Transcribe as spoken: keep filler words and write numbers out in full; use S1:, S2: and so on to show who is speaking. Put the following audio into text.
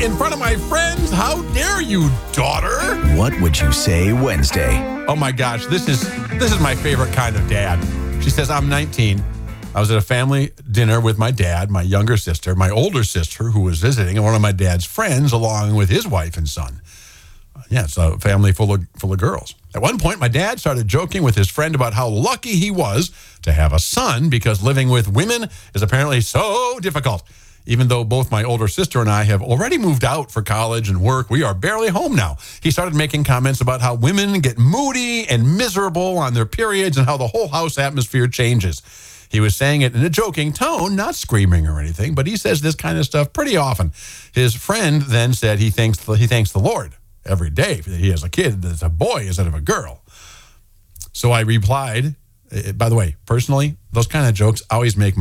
S1: in front of my friends. How dare you, daughter?
S2: What would you say Wednesday?
S1: Oh my gosh, this is this is my favorite kind of dad. She says, I'm nineteen. I was at a family dinner with my dad, my younger sister, my older sister who was visiting, and one of my dad's friends along with his wife and son. Yeah, it's a family full of full of girls. At one point, my dad started joking with his friend about how lucky he was to have a son because living with women is apparently so difficult. Even though both my older sister and I have already moved out for college and work, we are barely home now. He started making comments about how women get moody and miserable on their periods and how the whole house atmosphere changes. He was saying it in a joking tone, not screaming or anything, but he says this kind of stuff pretty often. His friend then said he thanks the, he thanks the Lord every day that he has a kid that's a boy instead of a girl. So I replied, by the way, personally, those kind of jokes always make my